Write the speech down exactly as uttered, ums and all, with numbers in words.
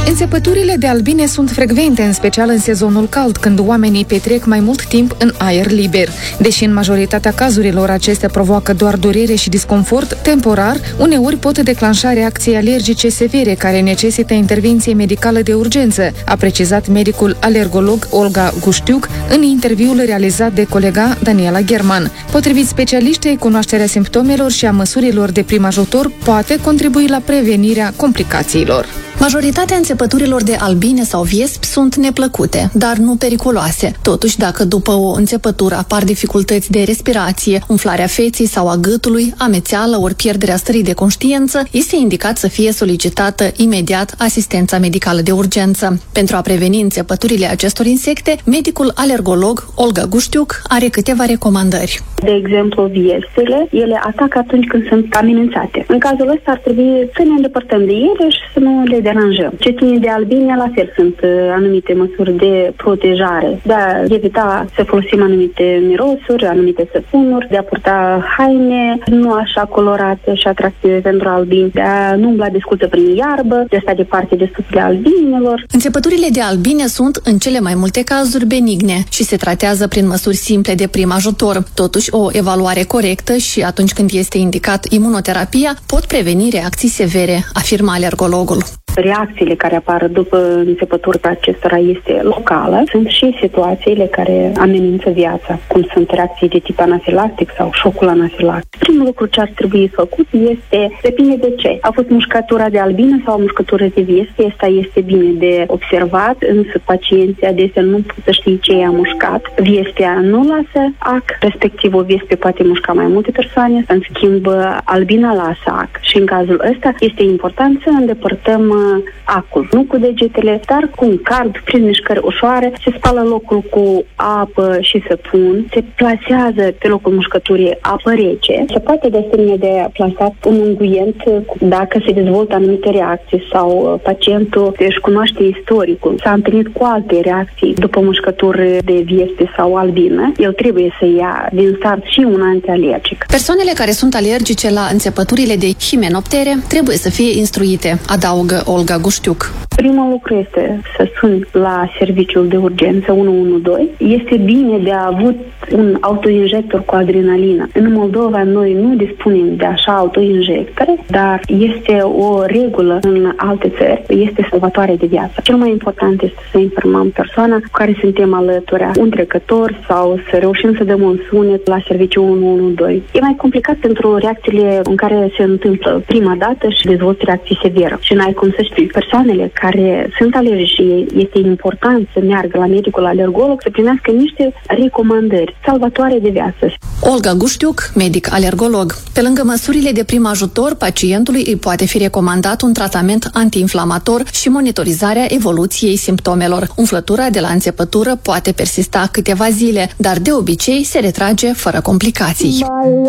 Înțepăturile de albine sunt frecvente, în special în sezonul cald, când oamenii petrec mai mult timp în aer liber. Deși în majoritatea cazurilor acestea provoacă doar durere și disconfort temporar, uneori pot declanșa reacții alergice severe care necesită intervenție medicală de urgență, a precizat medicul alergolog Olga Guștiuc în interviul realizat de colega Daniela German. Potrivit specialiștei, cunoașterea simptomelor și a măsurilor de prim ajutor poate contribui la prevenirea complicațiilor. Majoritatea înțepăturilor de albine sau viespi sunt neplăcute, dar nu periculoase. Totuși, dacă după o înțepătură apar dificultăți de respirație, umflarea feței sau a gâtului, amețeală ori pierderea stării de conștiință, este indicat să fie solicitată imediat asistența medicală de urgență. Pentru a preveni înțepăturile acestor insecte, medicul alergolog Olga Guștiuc are câteva recomandări. De exemplu, viespile, ele atacă atunci când sunt amenințate. În cazul ăsta ar trebui să ne îndepărtăm de ele și să nu le deranjăm. Ce ține de albine, la fel sunt uh, anumite măsuri de protejare, de a evita să folosim anumite mirosuri, anumite săpunuri, de a purta haine nu așa colorate și atractive pentru albini, de a nu umbla desculță prin iarbă, de a sta departe de stupurile albinelor. Înțepăturile de albine sunt, în cele mai multe cazuri, benigne și se tratează prin măsuri simple de prim ajutor. Totuși, o evaluare corectă și atunci când este indicat imunoterapia pot preveni reacții severe, afirmă alergologul. Reacțiile care apar după înțepături pe acestora este locală. Sunt și situațiile care amenință viața, cum sunt reacții de tip anafilactic sau șocul anafilactic. Primul lucru ce ar trebui făcut este, depinde de ce. A fost mușcătura de albină sau mușcătură de viespe, asta este bine de observat, însă pacienții adesea nu pot să știe ce i-a mușcat. Viespea nu lasă ac, respectiv o viespe poate mușca mai multe persoane, în schimb albina lasă ac. Și în cazul ăsta este important să îndepărtăm acul, nu cu degetele, dar cu un card, prin mișcări ușoare, se spală locul cu apă și săpun, se plasează pe locul mușcăturii apă rece, se poate de asemenea de plasat un unguent dacă se dezvoltă anumite reacții sau pacientul își cunoaște istoricul, s-a întâlnit cu alte reacții după mușcături de viespe sau albină, el trebuie să ia din start și un antialergic. Persoanele care sunt alergice la înțepăturile de himenoptere trebuie să fie instruite, adaugă Olga Guștiuc. Primul lucru este să suni la serviciul de urgență unu unu doi. Este bine de a avut un autoinjector cu adrenalină. În Moldova noi nu dispunem de așa autoinjectore, dar este o regulă în alte țări, este salvatoare de viață. Cel mai important este să informăm persoana cu care suntem alături, un trecător sau să reușim să dăm un sunet la serviciul unu unu doi. E mai complicat pentru reacțiile în care se întâmplă prima dată și dezvoltă reacții severă. Și n-ai cum să știi. Persoanele care sunt alergici și este important să meargă la medicul alergolog să primească niște recomandări salvatoare de viață. Olga Guștiuc, medic alergolog. Pe lângă măsurile de prim ajutor, pacientului îi poate fi recomandat un tratament antiinflamator și monitorizarea evoluției simptomelor. Umflătura de la înțepătură poate persista câteva zile, dar de obicei se retrage fără complicații.